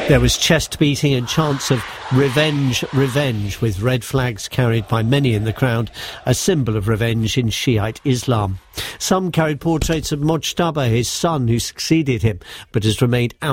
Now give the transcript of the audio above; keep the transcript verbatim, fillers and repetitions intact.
There was chest beating and chants of revenge, revenge, with red flags carried by many in the crowd, a symbol of revenge in Shiite Islam. Some carried portraits of Mojtaba, his son, who succeeded him, but has remained out